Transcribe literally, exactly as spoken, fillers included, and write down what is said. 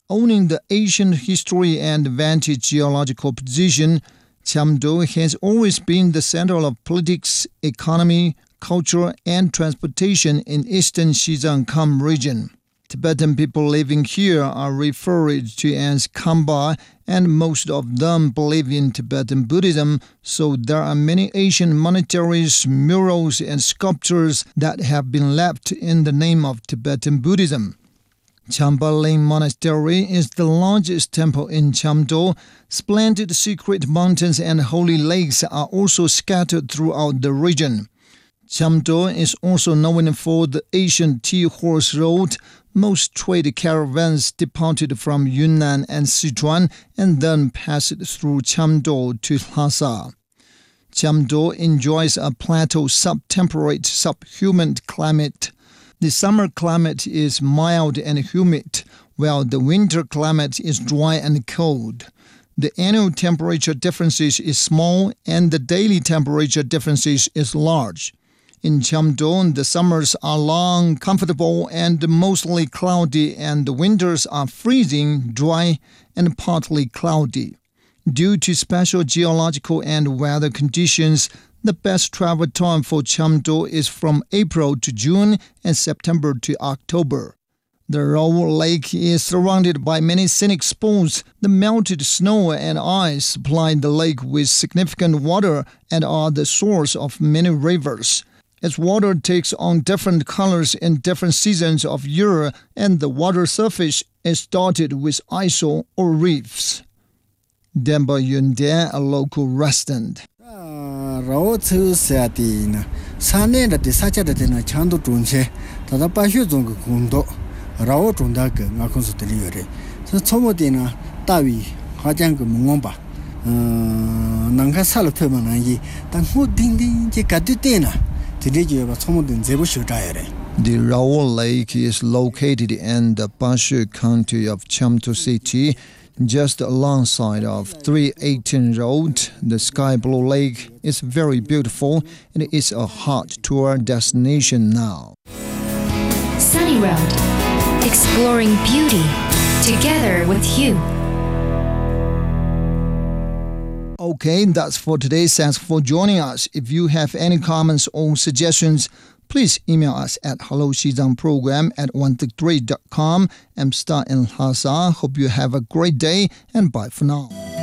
Owning the ancient history and advantageous geological position, Chamdo has always been the center of politics, economy, culture, and transportation in eastern Xizang-Kham region. Tibetan people living here are referred to as Khamba, and most of them believe in Tibetan Buddhism, so there are many ancient monasteries, murals, and sculptures that have been left in the name of Tibetan Buddhism. Champa-Ling Monastery is the largest temple in Chamdo. Splendid secret mountains and holy lakes are also scattered throughout the region. Chamdo is also known for the ancient Tea Horse Road. Most trade caravans departed from Yunnan and Sichuan and then passed through Chamdo to Lhasa. Chamdo enjoys a plateau subtemperate subhumid climate. The summer climate is mild and humid, while the winter climate is dry and cold. The annual temperature differences is small and the daily temperature differences is large. In Chamdo, the summers are long, comfortable, and mostly cloudy, and the winters are freezing, dry, and partly cloudy. Due to special geological and weather conditions, the best travel time for Chamdo is from April to June and September to October. The Rao Lake is surrounded by many scenic spots. The melted snow and ice supply the lake with significant water and are the source of many rivers. Its water takes on different colors in different seasons of year, and the water surface is dotted with isle or reefs. Demba Yunde, a local resident. Rao tsu sati na sane da de sacha da de na chando tunche ta da pa shu zong gu do rao zong da ge nga khon su de li yore so chomo de na da wi ha jiang ge mong ba nang ka sa lo pe ma na yi dan hu ding ding je ka de de na de de je ba chomo de ze bu shu da yore. The Rao Lake is located in the Bashu county of Chamdo City, just alongside of three eighteen Road. The Sky Blue Lake is very beautiful and it is a hot tour destination now. Sunny Road, exploring beauty together with you. Okay, that's for today. Thanks for joining us. If you have any comments or suggestions, please email us at hello xizang program at one two three dot com. I'm Star in Lhasa. Hope you have a great day and bye for now.